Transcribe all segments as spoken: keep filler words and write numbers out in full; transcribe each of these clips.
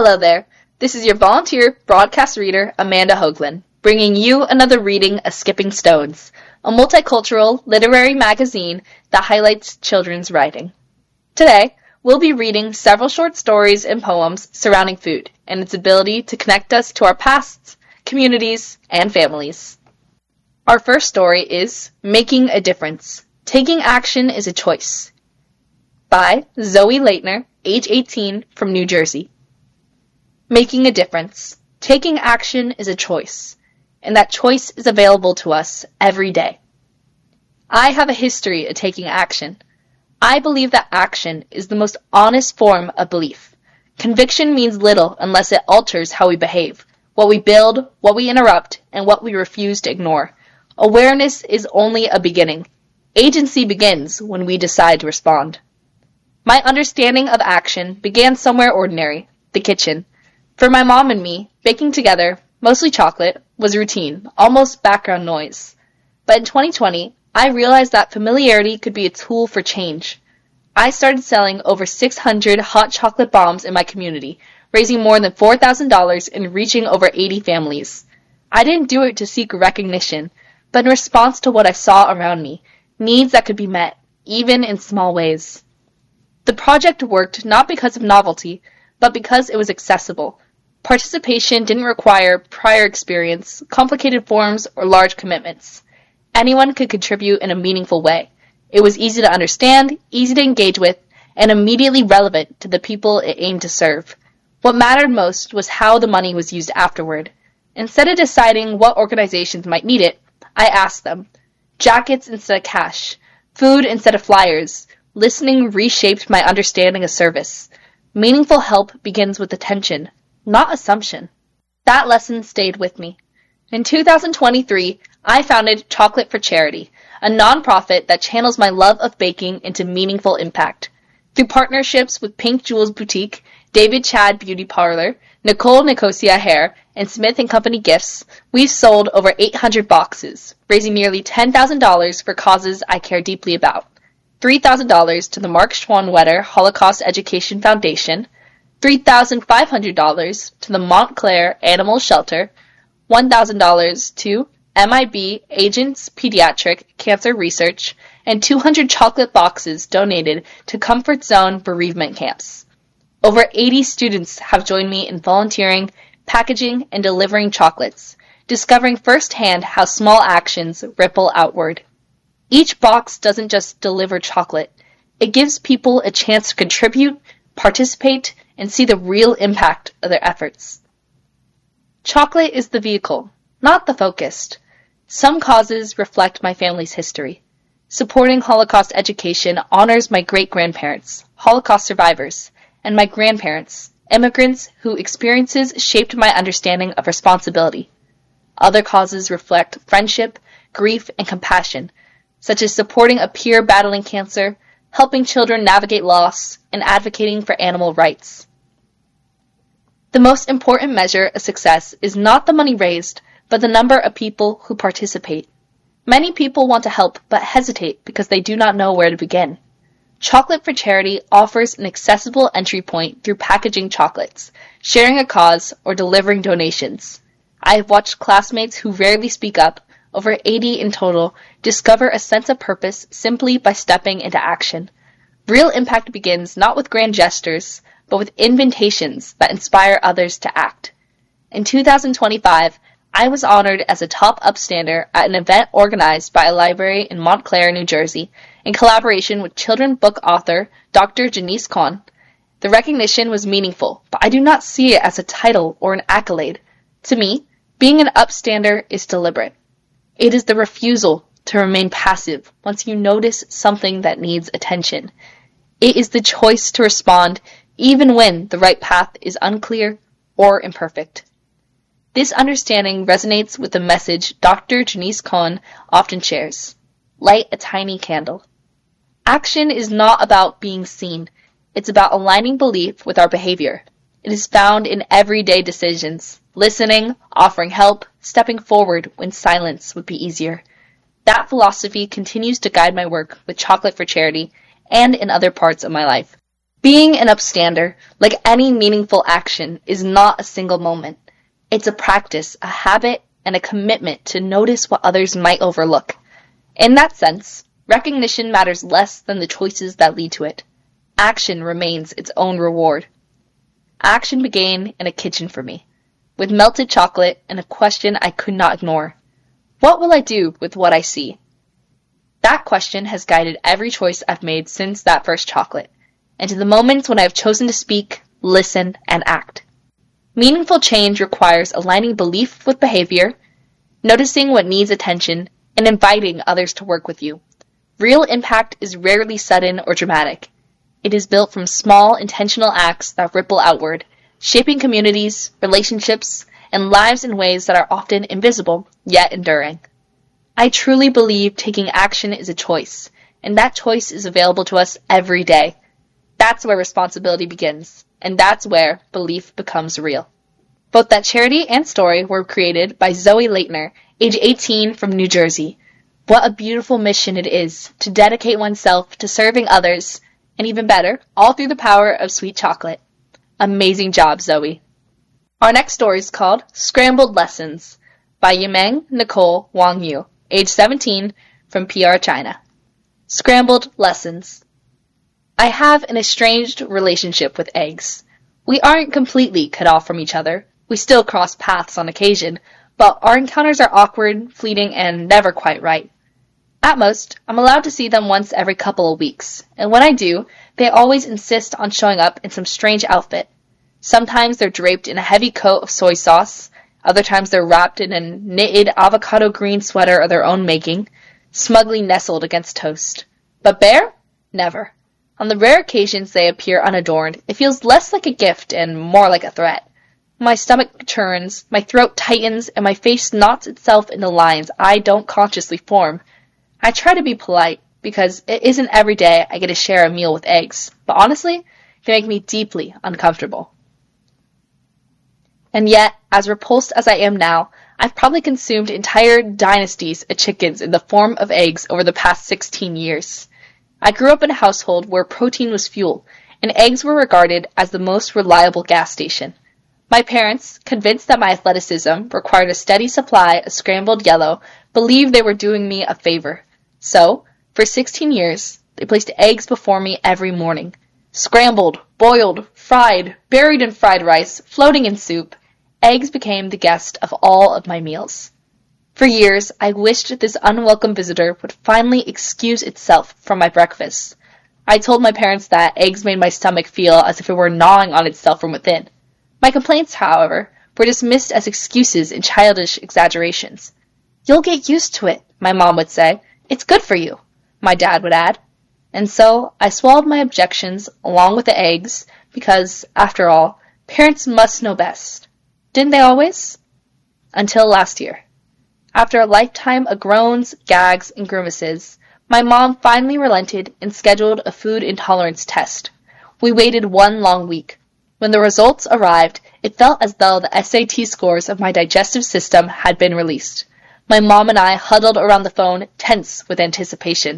Hello there. This is your volunteer broadcast reader, Amanda Hoagland, bringing you another reading of Skipping Stones, a multicultural literary magazine that highlights children's writing. Today, we'll be reading several short stories and poems surrounding food and its ability to connect us to our pasts, communities, and families. Our first story is Making a Difference. Taking Action is a Choice, by Zoe Leitner, age eighteen, from New Jersey. Making a difference. Taking action is a choice, and that choice is available to us every day. I have a history of taking action. I believe that action is the most honest form of belief. Conviction means little unless it alters how we behave, what we build, what we interrupt, and what we refuse to ignore. Awareness is only a beginning. Agency begins when we decide to respond. My understanding of action began somewhere ordinary, the kitchen. For my mom and me, baking together, mostly chocolate, was routine, almost background noise. But in twenty twenty, I realized that familiarity could be a tool for change. I started selling over six hundred hot chocolate bombs in my community, raising more than four thousand dollars and reaching over eighty families. I didn't do it to seek recognition, but in response to what I saw around me, needs that could be met, even in small ways. The project worked not because of novelty, but because it was accessible. Participation didn't require prior experience, complicated forms, or large commitments. Anyone could contribute in a meaningful way. It was easy to understand, easy to engage with, and immediately relevant to the people it aimed to serve. What mattered most was how the money was used afterward. Instead of deciding what organizations might need it, I asked them. Jackets instead of cash, food instead of flyers. Listening reshaped my understanding of service. Meaningful help begins with attention, not assumption. That lesson stayed with me. In two thousand twenty-three, I founded Chocolate for Charity, a nonprofit that channels my love of baking into meaningful impact. Through partnerships with Pink Jewels Boutique, David Chad Beauty Parlor, Nicole Nicosia Hair, and Smith and Company Gifts, we've sold over eight hundred boxes, raising nearly ten thousand dollars for causes I care deeply about. three thousand dollars to the Mark Schwanwetter Holocaust Education Foundation, three thousand five hundred dollars to the Montclair Animal Shelter, one thousand dollars to M I B Agents Pediatric Cancer Research, and two hundred chocolate boxes donated to Comfort Zone bereavement camps. Over eighty students have joined me in volunteering, packaging, and delivering chocolates, discovering firsthand how small actions ripple outward. Each box doesn't just deliver chocolate. It gives people a chance to contribute, participate, and see the real impact of their efforts. Chocolate is the vehicle, not the focus. Some causes reflect my family's history. Supporting Holocaust education honors my great-grandparents, Holocaust survivors, and my grandparents, immigrants whose experiences shaped my understanding of responsibility. Other causes reflect friendship, grief, and compassion, such as supporting a peer battling cancer, helping children navigate loss, and advocating for animal rights. The most important measure of success is not the money raised, but the number of people who participate. Many people want to help, but hesitate because they do not know where to begin. Chocolate for Charity offers an accessible entry point through packaging chocolates, sharing a cause, or delivering donations. I have watched classmates who rarely speak up, over eighty in total, discover a sense of purpose simply by stepping into action. Real impact begins not with grand gestures, but with invitations that inspire others to act. In two thousand twenty-five, I was honored as a top upstander at an event organized by a library in Montclair, New Jersey, in collaboration with children's book author Doctor Janice Kahn. The recognition was meaningful, but I do not see it as a title or an accolade. To me, being an upstander is deliberate. It is the refusal to remain passive once you notice something that needs attention. It is the choice to respond even when the right path is unclear or imperfect. This understanding resonates with the message Doctor Janice Kahn often shares. Light a tiny candle. Action is not about being seen. It's about aligning belief with our behavior. It is found in everyday decisions. Listening, offering help, stepping forward when silence would be easier. That philosophy continues to guide my work with Chocolate for Charity and in other parts of my life. Being an upstander, like any meaningful action, is not a single moment. It's a practice, a habit, and a commitment to notice what others might overlook. In that sense, recognition matters less than the choices that lead to it. Action remains its own reward. Action began in a kitchen for me, with melted chocolate and a question I could not ignore. What will I do with what I see? That question has guided every choice I've made since that first chocolate, and to the moments when I have chosen to speak, listen, and act. Meaningful change requires aligning belief with behavior, noticing what needs attention, and inviting others to work with you. Real impact is rarely sudden or dramatic. It is built from small, intentional acts that ripple outward, shaping communities, relationships, and lives in ways that are often invisible, yet enduring. I truly believe taking action is a choice, and that choice is available to us every day. That's where responsibility begins, and that's where belief becomes real. Both that charity and story were created by Zoe Leitner, age eighteen, from New Jersey. What a beautiful mission it is to dedicate oneself to serving others, and even better, all through the power of sweet chocolate. Amazing job, Zoe. Our next story is called Scrambled Lessons by Yimeng Nicole Wang Yu, age seventeen, from P R China. Scrambled Lessons. I have an estranged relationship with eggs. We aren't completely cut off from each other. We still cross paths on occasion, but our encounters are awkward, fleeting, and never quite right. At most, I'm allowed to see them once every couple of weeks, and when I do, they always insist on showing up in some strange outfit. Sometimes they're draped in a heavy coat of soy sauce, other times they're wrapped in a knitted avocado green sweater of their own making, smugly nestled against toast. But bare? Never. On the rare occasions they appear unadorned, it feels less like a gift and more like a threat. My stomach churns, my throat tightens, and my face knots itself into lines I don't consciously form. I try to be polite, because it isn't every day I get to share a meal with eggs, but honestly, they make me deeply uncomfortable. And yet, as repulsed as I am now, I've probably consumed entire dynasties of chickens in the form of eggs over the past sixteen years. I grew up in a household where protein was fuel, and eggs were regarded as the most reliable gas station. My parents, convinced that my athleticism required a steady supply of scrambled yellow, believed they were doing me a favor. So, for sixteen years, they placed eggs before me every morning. Scrambled, boiled, fried, buried in fried rice, floating in soup, eggs became the guest of all of my meals. For years, I wished this unwelcome visitor would finally excuse itself from my breakfast. I told my parents that eggs made my stomach feel as if it were gnawing on itself from within. My complaints, however, were dismissed as excuses and childish exaggerations. "You'll get used to it," my mom would say. "It's good for you," my dad would add. And so I swallowed my objections along with the eggs because, after all, parents must know best. Didn't they always? Until last year. After a lifetime of groans, gags, and grimaces, my mom finally relented and scheduled a food intolerance test. We waited one long week. When the results arrived, it felt as though the S A T scores of my digestive system had been released. My mom and I huddled around the phone, tense with anticipation.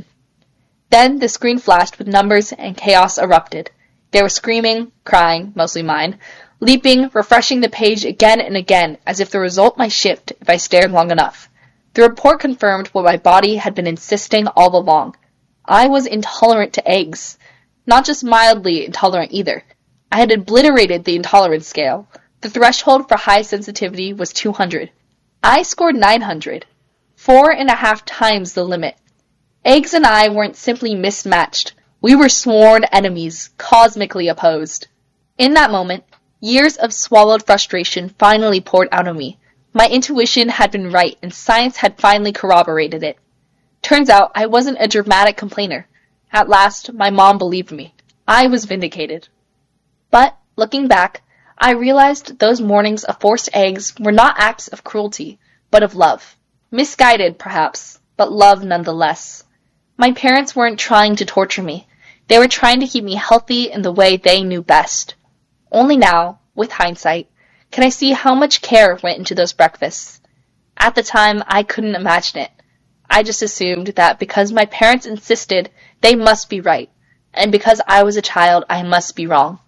Then the screen flashed with numbers and chaos erupted. They were screaming, crying, mostly mine, leaping, refreshing the page again and again as if the result might shift if I stared long enough. The report confirmed what my body had been insisting all along. I was intolerant to eggs. Not just mildly intolerant either. I had obliterated the intolerance scale. The threshold for high sensitivity was two hundred. I scored nine hundred. Four and a half times the limit. Eggs and I weren't simply mismatched. We were sworn enemies, cosmically opposed. In that moment, years of swallowed frustration finally poured out of me. My intuition had been right, and science had finally corroborated it. Turns out I wasn't a dramatic complainer. At last, my mom believed me. I was vindicated. But, looking back, I realized those mornings of forced eggs were not acts of cruelty, but of love. Misguided, perhaps, but love nonetheless. My parents weren't trying to torture me. They were trying to keep me healthy in the way they knew best. Only now, with hindsight, can I see how much care went into those breakfasts. At the time, I couldn't imagine it. I just assumed that because my parents insisted, they must be right, and because I was a child, I must be wrong.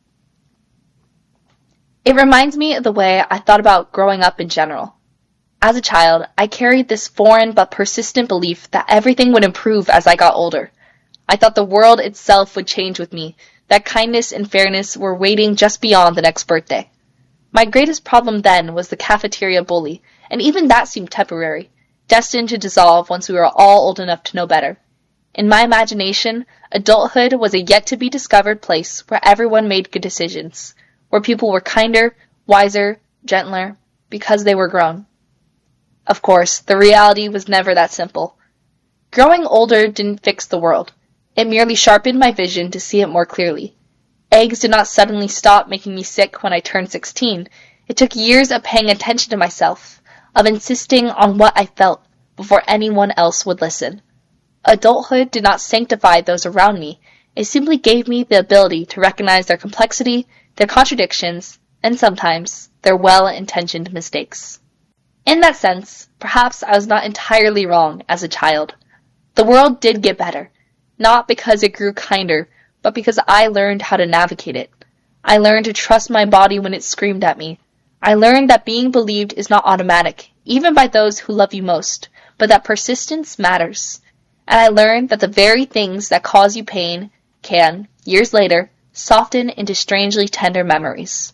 It reminds me of the way I thought about growing up in general. As a child, I carried this foreign but persistent belief that everything would improve as I got older. I thought the world itself would change with me, that kindness and fairness were waiting just beyond the next birthday. My greatest problem then was the cafeteria bully, and even that seemed temporary, destined to dissolve once we were all old enough to know better. In my imagination, adulthood was a yet-to-be-discovered place where everyone made good decisions, where people were kinder, wiser, gentler, because they were grown. Of course, the reality was never that simple. Growing older didn't fix the world. It merely sharpened my vision to see it more clearly. Eggs did not suddenly stop making me sick when I turned sixteen. It took years of paying attention to myself, of insisting on what I felt before anyone else would listen. Adulthood did not sanctify those around me. It simply gave me the ability to recognize their complexity, their contradictions, and sometimes their well-intentioned mistakes. In that sense, perhaps I was not entirely wrong as a child. The world did get better, not because it grew kinder, but because I learned how to navigate it. I learned to trust my body when it screamed at me. I learned that being believed is not automatic, even by those who love you most, but that persistence matters. And I learned that the very things that cause you pain can, years later, soften into strangely tender memories.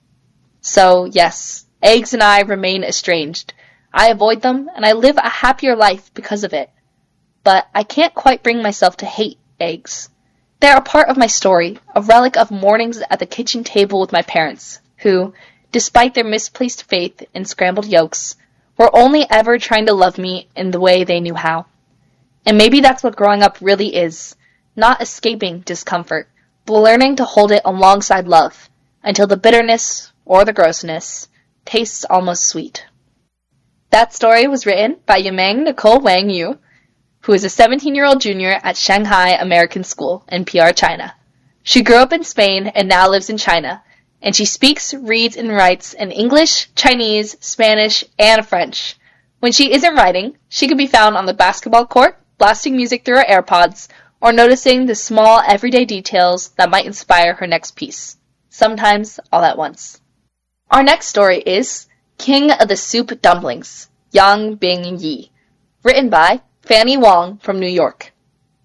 So, yes, eggs and I remain estranged. I avoid them, and I live a happier life because of it. But I can't quite bring myself to hate eggs. They are a part of my story, a relic of mornings at the kitchen table with my parents, who, despite their misplaced faith in scrambled yolks, were only ever trying to love me in the way they knew how. And maybe that's what growing up really is, not escaping discomfort, but learning to hold it alongside love, until the bitterness, or the grossness, tastes almost sweet. That story was written by Yimeng Nicole Wang Yu, who is a seventeen-year-old junior at Shanghai American School in P R, China. She grew up in Spain and now lives in China, and she speaks, reads, and writes in English, Chinese, Spanish, and French. When she isn't writing, she can be found on the basketball court, blasting music through her AirPods, or noticing the small, everyday details that might inspire her next piece, sometimes all at once. Our next story is King of the Soup Dumplings, Yang Bing-yi, written by Fanny Wong from New York.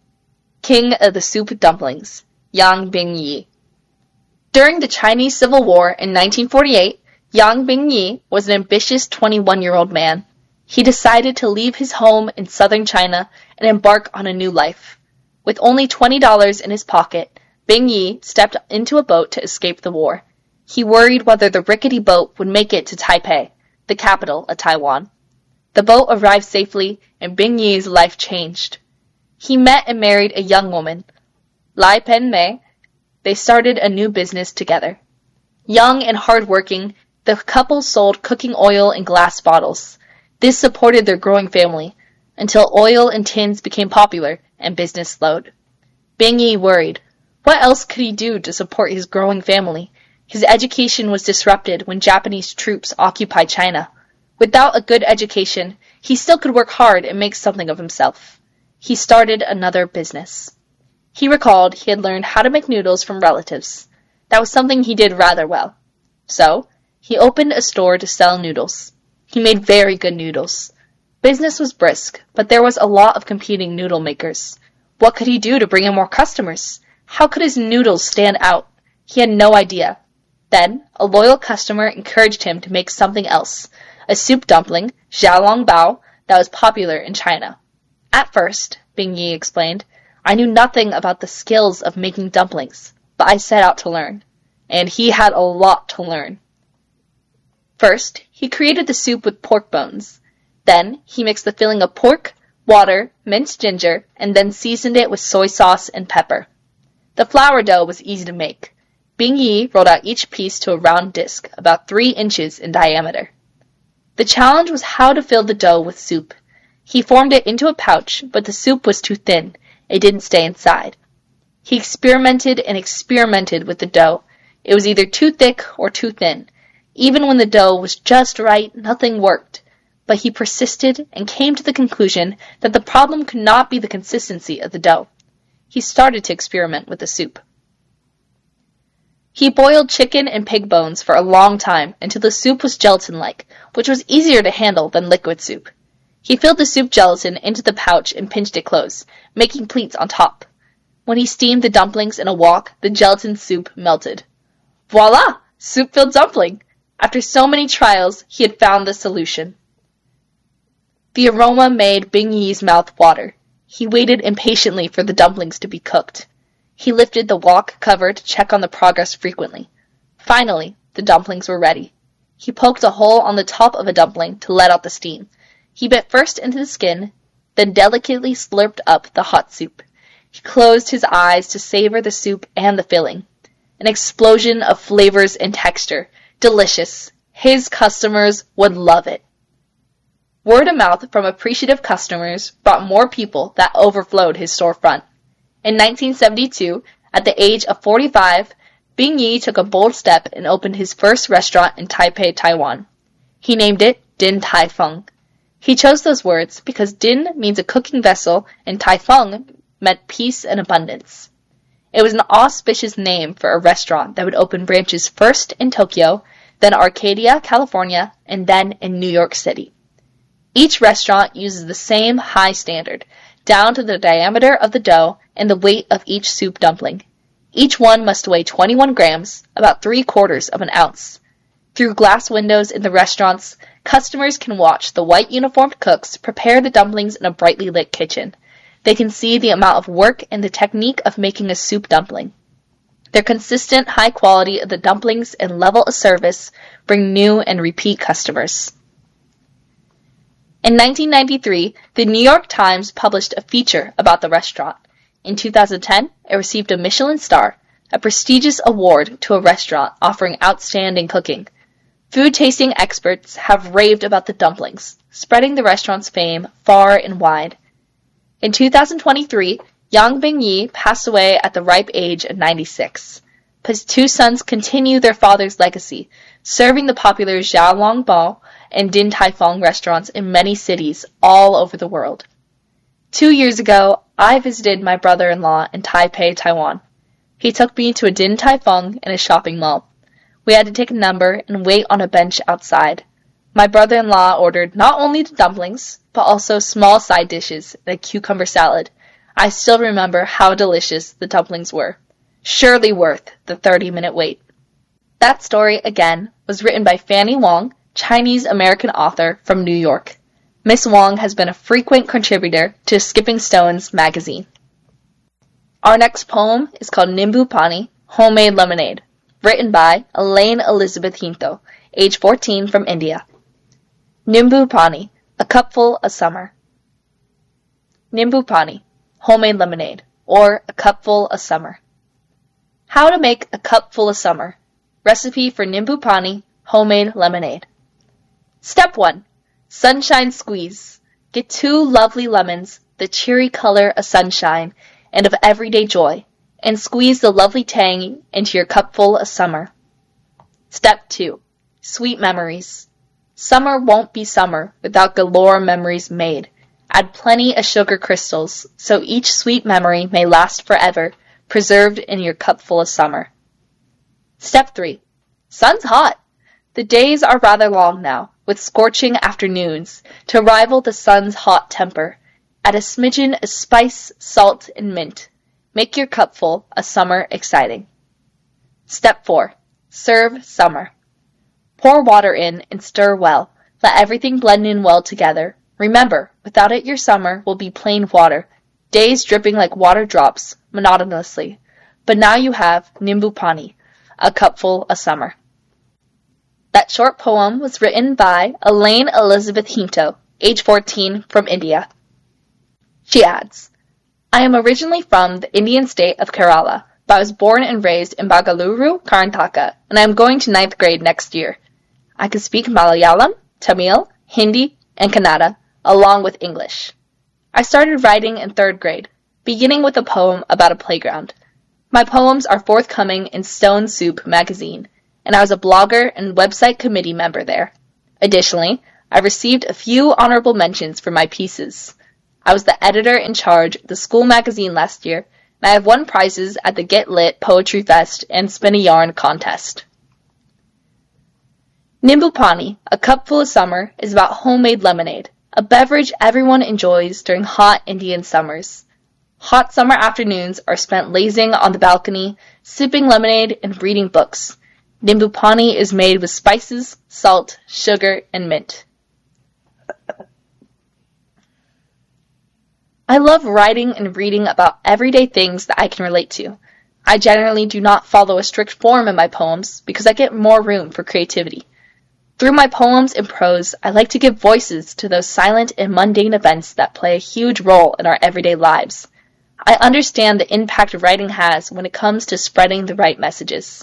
King of the Soup Dumplings, Yang Bing-yi. During the Chinese Civil War in nineteen forty-eight, Yang Bing-yi was an ambitious twenty-one-year-old man. He decided to leave his home in southern China and embark on a new life. With only twenty dollars in his pocket, Bing-yi stepped into a boat to escape the war. He worried whether the rickety boat would make it to Taipei, the capital of Taiwan. The boat arrived safely, and Bing-yi's life changed. He met and married a young woman, Lai Pen-mei. They started a new business together. Young and hard-working, the couple sold cooking oil in glass bottles. This supported their growing family, until oil and tins became popular and business slowed. Bing-yi worried. What else could he do to support his growing family? His education was disrupted when Japanese troops occupied China. Without a good education, he still could work hard and make something of himself. He started another business. He recalled he had learned how to make noodles from relatives. That was something he did rather well. So, he opened a store to sell noodles. He made very good noodles. Business was brisk, but there was a lot of competing noodle makers. What could he do to bring in more customers? How could his noodles stand out? He had no idea. Then, a loyal customer encouraged him to make something else, a soup dumpling, xiaolongbao, that was popular in China. At first, Bing-yi explained, I knew nothing about the skills of making dumplings, but I set out to learn. And he had a lot to learn. First, he created the soup with pork bones. Then, he mixed the filling of pork, water, minced ginger, and then seasoned it with soy sauce and pepper. The flour dough was easy to make. Bing-yi rolled out each piece to a round disc, about three inches in diameter. The challenge was how to fill the dough with soup. He formed it into a pouch, but the soup was too thin. It didn't stay inside. He experimented and experimented with the dough. It was either too thick or too thin. Even when the dough was just right, nothing worked. But he persisted and came to the conclusion that the problem could not be the consistency of the dough. he started to experiment with the soup. He boiled chicken and pig bones for a long time until the soup was gelatin-like, which was easier to handle than liquid soup. He filled the soup gelatin into the pouch and pinched it close, making pleats on top. When he steamed the dumplings in a wok, the gelatin soup melted. Voila! Soup-filled dumpling! After so many trials, he had found the solution. The aroma made Bing Yi's mouth water. He waited impatiently for the dumplings to be cooked. He lifted the wok cover to check on the progress frequently. Finally, the dumplings were ready. He poked a hole on the top of a dumpling to let out the steam. He bit first into the skin, then delicately slurped up the hot soup. He closed his eyes to savor the soup and the filling. An explosion of flavors and texture. Delicious. His customers would love it. Word of mouth from appreciative customers brought more people that overflowed his storefront. In nineteen seventy-two, at the age of forty-five, Bing Yi took a bold step and opened his first restaurant in Taipei, Taiwan. He named it Din Tai Fung. He chose those words because Din means a cooking vessel and Tai Fung meant peace and abundance. It was an auspicious name for a restaurant that would open branches first in Tokyo, then Arcadia, California, and then in New York City. Each restaurant uses the same high standard, down to the diameter of the dough and the weight of each soup dumpling. Each one must weigh twenty-one grams, about three-quarters of an ounce. Through glass windows in the restaurants, customers can watch the white uniformed cooks prepare the dumplings in a brightly lit kitchen. They can see the amount of work and the technique of making a soup dumpling. Their consistent high quality of the dumplings and level of service bring new and repeat customers. In nineteen ninety-three, the New York Times published a feature about the restaurant. In two thousand ten, it received a Michelin star, a prestigious award to a restaurant offering outstanding cooking. Food tasting experts have raved about the dumplings, spreading the restaurant's fame far and wide. In two thousand twenty-three, Yang Bing Yi passed away at the ripe age of ninety-six. His two sons continue their father's legacy, serving the popular Xiaolongbao and Din Tai Fung restaurants in many cities all over the world. Two years ago, I visited my brother-in-law in Taipei, Taiwan. He took me to a Din Tai Fung in a shopping mall. We had to take a number and wait on a bench outside. My brother-in-law ordered not only the dumplings, but also small side dishes and a cucumber salad. I still remember how delicious the dumplings were. Surely worth the thirty-minute wait. That story, again, was written by Fanny Wong, Chinese-American author from New York. Miss Wong has been a frequent contributor to Skipping Stones magazine. Our next poem is called Nimbu Pani, Homemade Lemonade, written by Elaine Elizabeth Hinto, age fourteen, from India. Nimbu Pani, a cupful of summer. Nimbu Pani, homemade lemonade, or a cupful of summer. How to make a cupful of summer. Recipe for Nimbu Pani, homemade lemonade. Step one. Sunshine squeeze. Get two lovely lemons, the cheery color of sunshine and of everyday joy, and squeeze the lovely tang into your cupful of summer. Step two. Sweet memories. Summer won't be summer without galore memories made. Add plenty of sugar crystals so each sweet memory may last forever, preserved in your cupful of summer. Step three. Sun's hot. The days are rather long now, with scorching afternoons, to rival the sun's hot temper. Add a smidgen of spice, salt, and mint. Make your cupful of summer exciting. Step four. Serve summer. Pour water in and stir well. Let everything blend in well together. Remember, without it your summer will be plain water, days dripping like water drops, monotonously. But now you have Nimbu Pani, a cupful of summer. That short poem was written by Elaine Elizabeth Hinto, age fourteen, from India. She adds, I am originally from the Indian state of Kerala, but I was born and raised in Bangalore, Karnataka, and I am going to ninth grade next year. I can speak Malayalam, Tamil, Hindi, and Kannada, along with English. I started writing in third grade, beginning with a poem about a playground. My poems are forthcoming in Stone Soup magazine, and I was a blogger and website committee member there. Additionally, I received a few honorable mentions for my pieces. I was the editor in charge of the school magazine last year, and I have won prizes at the Get Lit Poetry Fest and Spin a Yarn contest. Nimbu Pani, a cup full of summer, is about homemade lemonade, a beverage everyone enjoys during hot Indian summers. Hot summer afternoons are spent lazing on the balcony, sipping lemonade, and reading books. Nimbu Pani is made with spices, salt, sugar, and mint. I love writing and reading about everyday things that I can relate to. I generally do not follow a strict form in my poems because I get more room for creativity. Through my poems and prose, I like to give voices to those silent and mundane events that play a huge role in our everyday lives. I understand the impact writing has when it comes to spreading the right messages.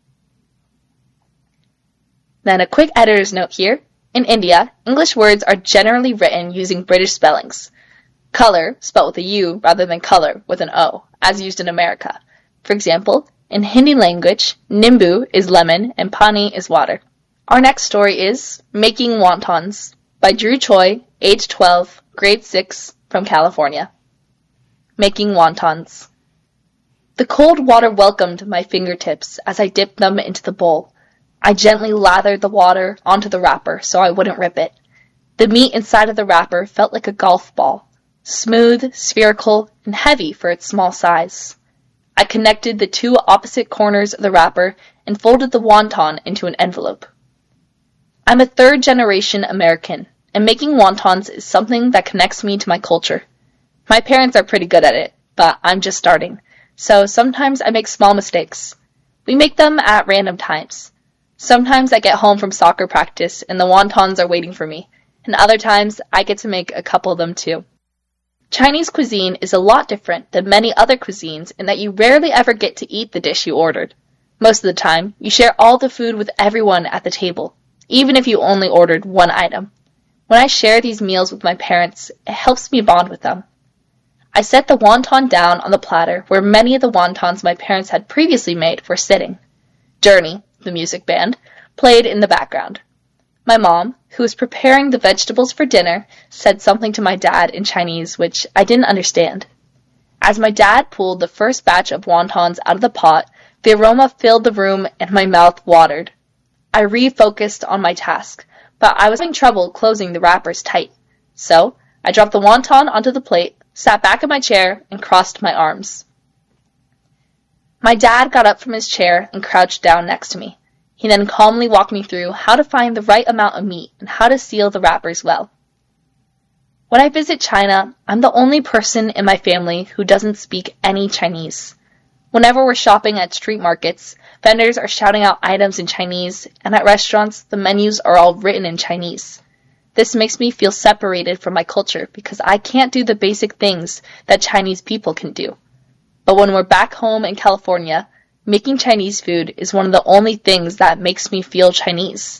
Then a quick editor's note here. In India, English words are generally written using British spellings. Colour, spelt with a U rather than colour with an O, as used in America. For example, in Hindi language, Nimbu is lemon and Pani is water. Our next story is Making Wontons by Drew Choi, age twelve, grade six, from California. Making wontons. The cold water welcomed my fingertips as I dipped them into the bowl. I gently lathered the water onto the wrapper so I wouldn't rip it. The meat inside of the wrapper felt like a golf ball, smooth, spherical, and heavy for its small size. I connected the two opposite corners of the wrapper and folded the wonton into an envelope. I'm a third-generation American, and making wontons is something that connects me to my culture. My parents are pretty good at it, but I'm just starting, so sometimes I make small mistakes. We make them at random times. Sometimes I get home from soccer practice and the wontons are waiting for me, and other times I get to make a couple of them too. Chinese cuisine is a lot different than many other cuisines in that you rarely ever get to eat the dish you ordered. Most of the time, you share all the food with everyone at the table, even if you only ordered one item. When I share these meals with my parents, it helps me bond with them. I set the wonton down on the platter where many of the wontons my parents had previously made were sitting. Journey, the music band, played in the background. My mom, who was preparing the vegetables for dinner, said something to my dad in Chinese which I didn't understand. As my dad pulled the first batch of wontons out of the pot, the aroma filled the room and my mouth watered. I refocused on my task, but I was having trouble closing the wrappers tight. So, I dropped the wonton onto the plate, sat back in my chair, and crossed my arms. My dad got up from his chair and crouched down next to me. He then calmly walked me through how to find the right amount of meat and how to seal the wrappers well. When I visit China, I'm the only person in my family who doesn't speak any Chinese. Whenever we're shopping at street markets, vendors are shouting out items in Chinese, and at restaurants, the menus are all written in Chinese. This makes me feel separated from my culture because I can't do the basic things that Chinese people can do. But when we're back home in California, making Chinese food is one of the only things that makes me feel Chinese.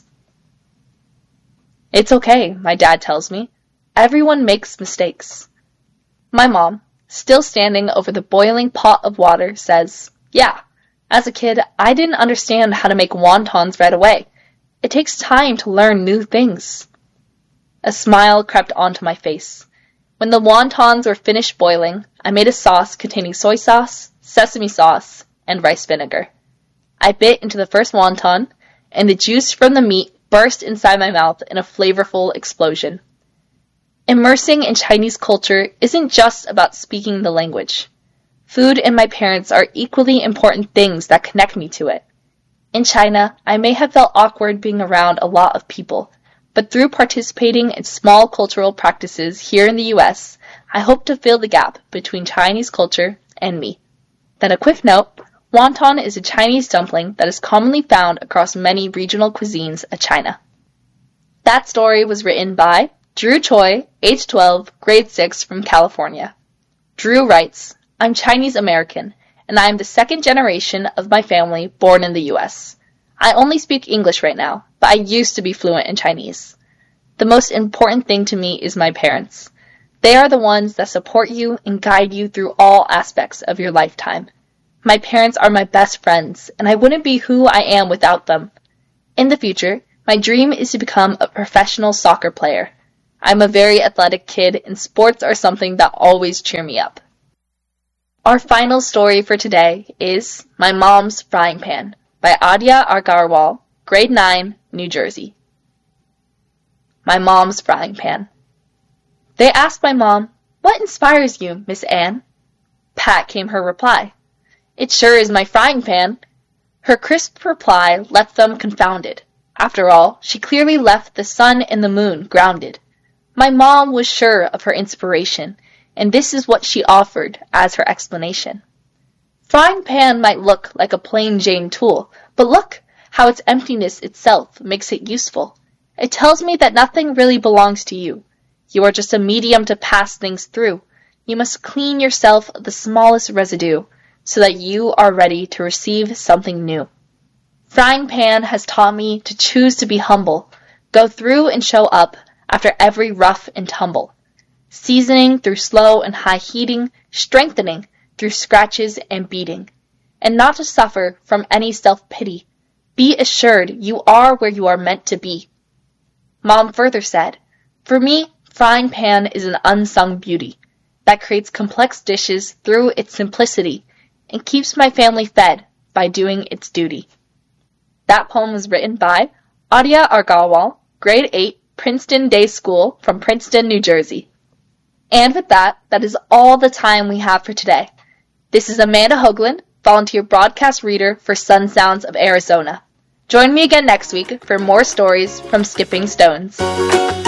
It's okay, my dad tells me. Everyone makes mistakes. My mom, still standing over the boiling pot of water, says, "Yeah, as a kid, I didn't understand how to make wontons right away. It takes time to learn new things." A smile crept onto my face. When the wontons were finished boiling, I made a sauce containing soy sauce, sesame sauce, and rice vinegar. I bit into the first wonton, and the juice from the meat burst inside my mouth in a flavorful explosion. Immersing in Chinese culture isn't just about speaking the language. Food and my parents are equally important things that connect me to it. In China, I may have felt awkward being around a lot of people, but through participating in small cultural practices here in the U S, I hope to fill the gap between Chinese culture and me. Then a quick note, wonton is a Chinese dumpling that is commonly found across many regional cuisines of China. That story was written by Drew Choi, age twelve, grade six, from California. Drew writes, "I'm Chinese American, and I am the second generation of my family born in the U S. I only speak English right now, but I used to be fluent in Chinese. The most important thing to me is my parents. They are the ones that support you and guide you through all aspects of your lifetime. My parents are my best friends, and I wouldn't be who I am without them. In the future, my dream is to become a professional soccer player. I'm a very athletic kid, and sports are something that always cheer me up." Our final story for today is My Mom's Frying Pan by Adya Agarwal, grade nine, New Jersey. My Mom's Frying Pan. They asked my mom, "What inspires you, Miss Anne?" Pat came her reply. "It sure is my frying pan." Her crisp reply left them confounded. After all, she clearly left the sun and the moon grounded. My mom was sure of her inspiration, and this is what she offered as her explanation. Frying pan might look like a plain Jane tool, but look how its emptiness itself makes it useful. It tells me that nothing really belongs to you. You are just a medium to pass things through. You must clean yourself of the smallest residue, so that you are ready to receive something new. Frying pan has taught me to choose to be humble, go through and show up after every rough and tumble, seasoning through slow and high heating, strengthening through scratches and beating, and not to suffer from any self-pity. Be assured you are where you are meant to be. Mom further said, "For me, frying pan is an unsung beauty that creates complex dishes through its simplicity and keeps my family fed by doing its duty." That poem was written by Adya Agarwal, grade eight, Princeton Day School from Princeton, New Jersey. And with that, that is all the time we have for today. This is Amanda Hoagland, volunteer broadcast reader for Sun Sounds of Arizona. Join me again next week for more stories from Skipping Stones.